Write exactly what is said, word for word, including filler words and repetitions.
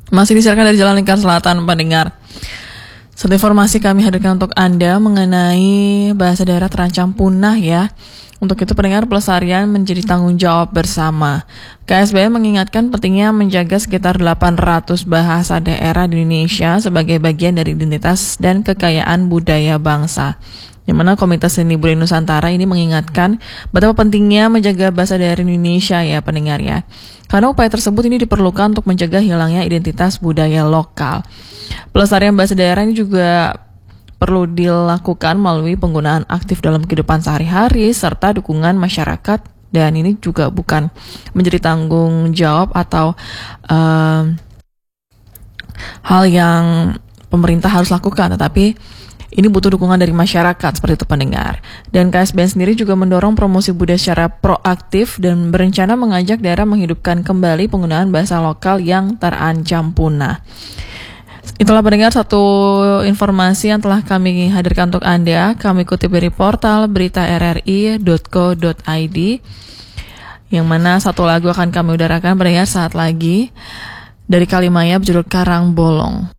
Masih disiarkan dari Jalan Lingkar Selatan, pendengar. Satu informasi kami hadirkan untuk Anda mengenai bahasa daerah terancam punah ya. Untuk itu pendengar, pelestarian menjadi tanggung jawab bersama. K S B M mengingatkan pentingnya menjaga sekitar delapan ratus bahasa daerah di Indonesia sebagai bagian dari identitas dan kekayaan budaya bangsa. Di mana Komite Seni Budaya Nusantara ini mengingatkan betapa pentingnya menjaga bahasa daerah Indonesia ya pendengar ya. Karena upaya tersebut ini diperlukan untuk mencegah hilangnya identitas budaya lokal. Pelestarian bahasa daerah ini juga perlu dilakukan melalui penggunaan aktif dalam kehidupan sehari-hari serta dukungan masyarakat, dan ini juga bukan menjadi tanggung jawab atau um, hal yang pemerintah harus lakukan, tetapi ini butuh dukungan dari masyarakat seperti itu pendengar. Dan K S B M sendiri juga mendorong promosi budaya secara proaktif dan berencana mengajak daerah menghidupkan kembali penggunaan bahasa lokal yang terancam punah. Itulah pendengar satu informasi yang telah kami hadirkan untuk Anda. Kami kutip dari portal berita r r i dot co dot i d, yang mana satu lagu akan kami udarakan pendengar saat lagi dari Kalimaya berjudul Karang Bolong.